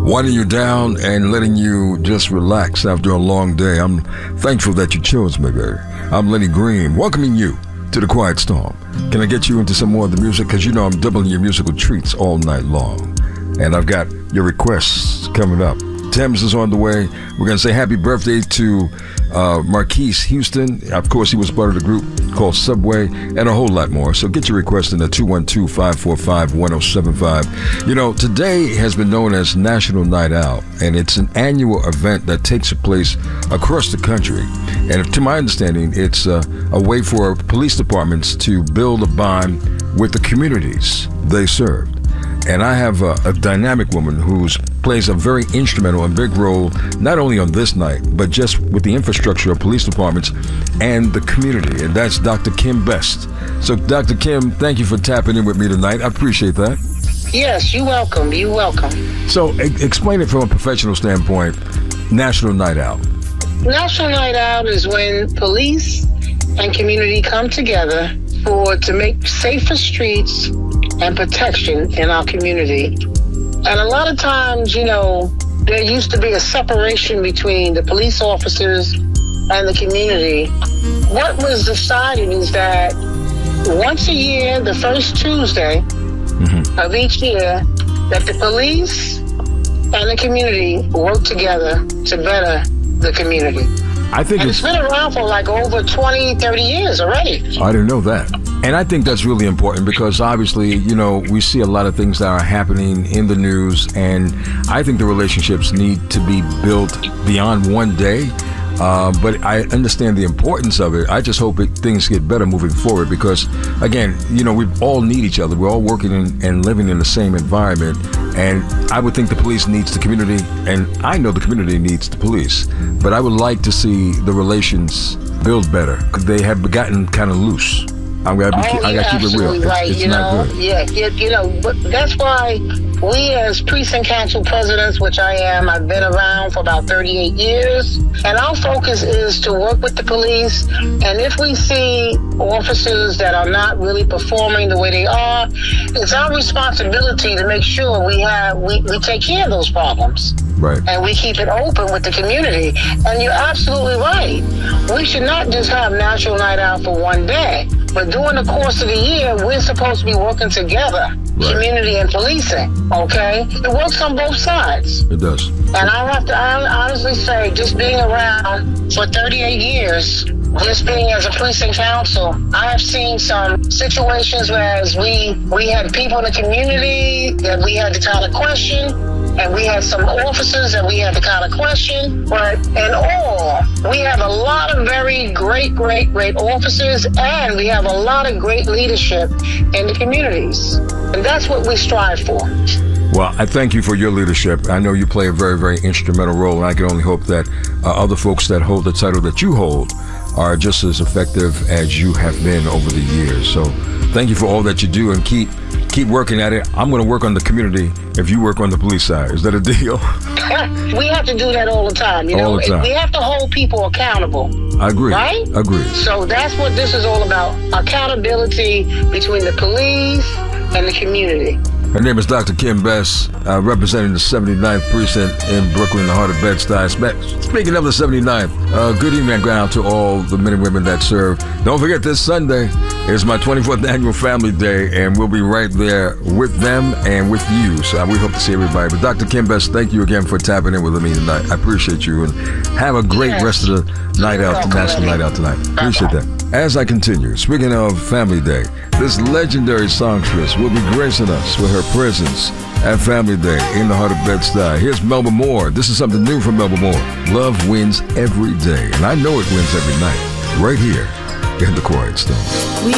winding you down and letting you just relax after a long day. I'm thankful that you chose me, baby. I'm Lenny Green, welcoming you to the Quiet Storm. Can I get you into some more of the music? Because you know I'm doubling your musical treats all night long. And I've got your requests coming up. Thames is on the way. We're going to say happy birthday to Marquise Houston. Of course, he was part of the group called Subway, and a whole lot more. So get your request in at 212-545-1075. You know, today has been known as National Night Out, and it's an annual event that takes place across the country. And to my understanding, it's a way for police departments to build a bond with the communities they serve. And I have a dynamic woman who plays a very instrumental and big role, not only on this night, but just with the infrastructure of police departments and the community. And that's Dr. Kim Best. So, Dr. Kim, thank you for tapping in with me tonight. I appreciate that. Yes, you're welcome. You're welcome. So, explain it from a professional standpoint, National Night Out. National Night Out is when police and community come together to make safer streets and protection in our community. And a lot of times, you know, there used to be a separation between the police officers and the community. What was decided is that once a year, the first Tuesday of each year, that the police and the community work together to better the community. I think it's been around for like over 20, 30 years already. I didn't know that. And I think that's really important because obviously, you know, we see a lot of things that are happening in the news, and I think the relationships need to be built beyond one day. But I understand the importance of it. I just hope things get better moving forward because, again, you know, we all need each other. We're all working and living in the same environment. And I would think the police needs the community, and I know the community needs the police. But I would like to see the relations build better because they have gotten kind of loose. I got to keep it real. It's not good. Yeah, you know, but that's why we as precinct council presidents, which I am, I've been around for about 38 years, and our focus is to work with the police. And if we see officers that are not really performing the way they are, it's our responsibility to make sure we take care of those problems. Right. And we keep it open with the community. And you're absolutely right. We should not just have National Night Out for one day. But during the course of the year, we're supposed to be working together, right. Community and policing, okay? It works on both sides. It does. And I have to honestly say, just being around for 38 years, just being as a precinct council, I have seen some situations where we had people in the community that we had to kind of question, and we had some officers that we had to kind of question. But in all, we have a lot of very great officers, and we have a lot of great leadership in the communities. And that's what we strive for. Well, I thank you for your leadership. I know you play a very, very instrumental role, and I can only hope that other folks that hold the title that you hold are just as effective as you have been over the years. So thank you for all that you do, and keep working at it. I'm going to work on the community if you work on the police side. Is that a deal? We have to do that all the time. You know, we have to hold people accountable. I agree. Right? Agree. So that's what this is all about. Accountability between the police and the community. Her name is Dr. Kim Best, representing the 79th Precinct in Brooklyn, the heart of Bed-Stuy. Speaking of the 79th, good evening and ground to all the men and women that serve. Don't forget, this Sunday is my 24th annual Family Day, and we'll be right there with them and with you. So we hope to see everybody. But Dr. Kim Best, thank you again for tapping in with me tonight. I appreciate you, and have a great rest of the night out, National Night Out tonight. Appreciate that. As I continue, speaking of Family Day, this legendary songstress will be gracing us with her presence at Family Day in the heart of Bed-Stuy. Here's Melba Moore. This is something new from Melba Moore. Love wins every day, and I know it wins every night, right here in the Quiet Storm.